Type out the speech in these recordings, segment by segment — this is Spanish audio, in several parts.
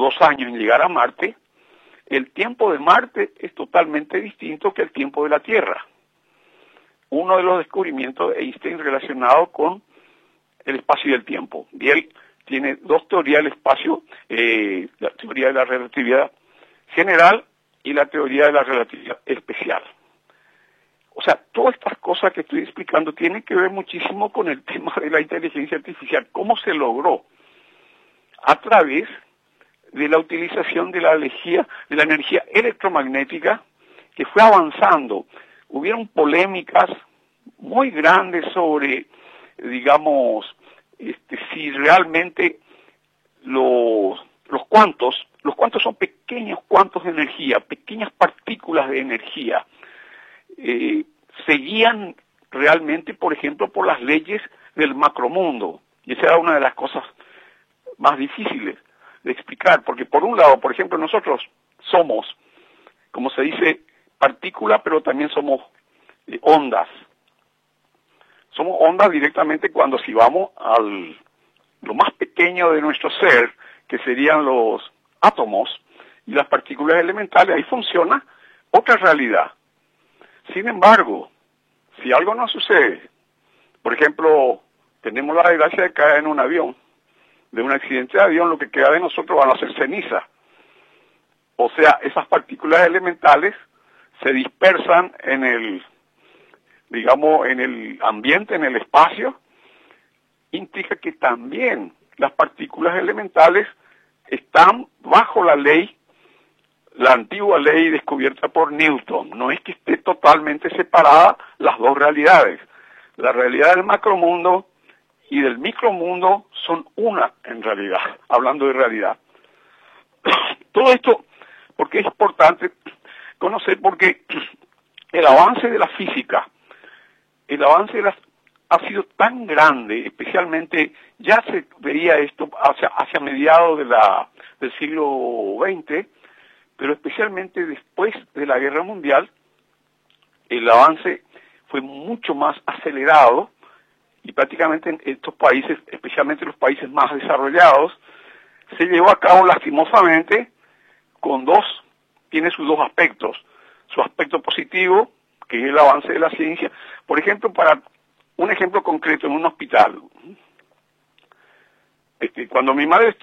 2 años en llegar a Marte, el tiempo de Marte es totalmente distinto que el tiempo de la Tierra. Uno de los descubrimientos de Einstein relacionado con el espacio y el tiempo. Y él tiene 2 teorías del espacio, la teoría de la relatividad general y la teoría de la relatividad especial. O sea, todas estas cosas que estoy explicando tienen que ver muchísimo con el tema de la inteligencia artificial. ¿Cómo se logró? A través de la utilización de la energía electromagnética que fue avanzando. Hubieron polémicas muy grandes sobre, digamos, si realmente los cuantos son pequeños cuantos de energía, pequeñas partículas de energía, seguían realmente, por ejemplo, por las leyes del macromundo. Y esa era una de las cosas más difíciles de explicar, porque por un lado, por ejemplo, nosotros somos, como se dice, partícula, pero también somos ondas. Somos ondas directamente cuando si vamos lo más pequeño de nuestro ser, que serían los átomos y las partículas elementales, ahí funciona otra realidad. Sin embargo, si algo no sucede, por ejemplo, tenemos la desgracia de caer en un avión, de un accidente de avión, lo que queda de nosotros van a ser ceniza. O sea, esas partículas elementales se dispersan en el ambiente, en el espacio. Implica que también las partículas elementales están bajo la antigua ley descubierta por Newton. No es que esté totalmente separada las 2 realidades. La realidad del macromundo y del micromundo son una en realidad, hablando de realidad. Todo esto, porque es importante conocer, porque el avance de la física, ha sido tan grande, especialmente ya se veía esto hacia mediados del siglo XX, pero especialmente después de la Guerra Mundial, el avance fue mucho más acelerado y prácticamente en estos países, especialmente los países más desarrollados, se llevó a cabo lastimosamente tiene sus 2 aspectos. Su aspecto positivo, que es el avance de la ciencia. Por ejemplo, para un ejemplo concreto, en un hospital. Cuando mi madre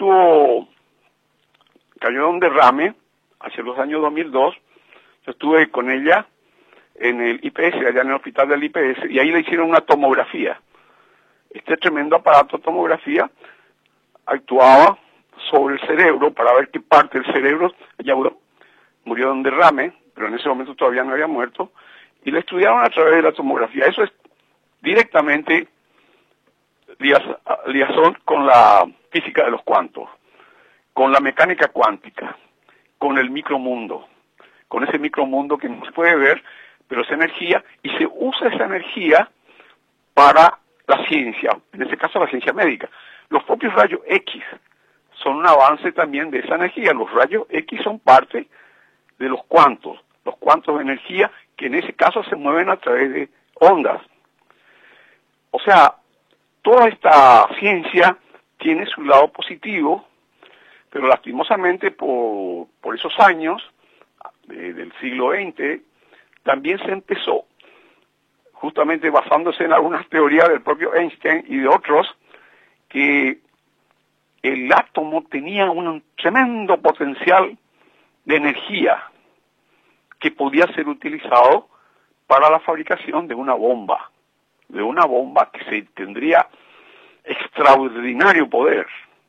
cayó de un derrame, hacia los años 2002, yo estuve con ella en el IPS, allá en el hospital del IPS, y ahí le hicieron una tomografía. Este tremendo aparato de tomografía actuaba sobre el cerebro para ver qué parte del cerebro, ella murió de un derrame, pero en ese momento todavía no había muerto, y le estudiaron a través de la tomografía. Eso es directamente liazón con la física de los cuantos, con la mecánica cuántica, con el micromundo, con ese micromundo que no se puede ver, pero es energía, y se usa esa energía para la ciencia, en este caso la ciencia médica. Los propios rayos X son un avance también de esa energía. Los rayos X son parte de los cuantos de energía, que en ese caso se mueven a través de ondas. O sea, toda esta ciencia tiene su lado positivo, pero lastimosamente por esos años del siglo XX, también se empezó, justamente basándose en algunas teorías del propio Einstein y de otros, que el átomo tenía un tremendo potencial de energía que podía ser utilizado para la fabricación de una bomba que tendría extraordinario poder.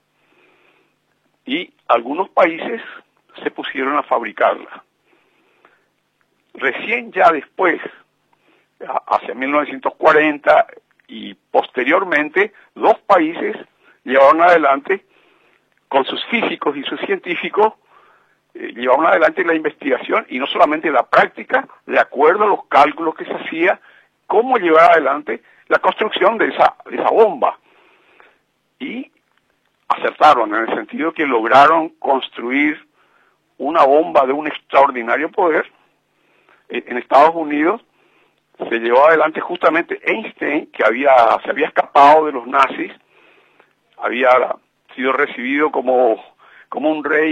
Y algunos países se pusieron a fabricarla. Recién ya después, hacia 1940 y posteriormente, 2 países llevaron adelante, con sus físicos y sus científicos, llevaron adelante la investigación y no solamente la práctica, de acuerdo a los cálculos que se hacía, cómo llevar adelante la construcción de esa bomba. Y acertaron en el sentido que lograron construir una bomba de un extraordinario poder. En Estados Unidos se llevó adelante justamente Einstein, que se había escapado de los nazis, había sido recibido como un rey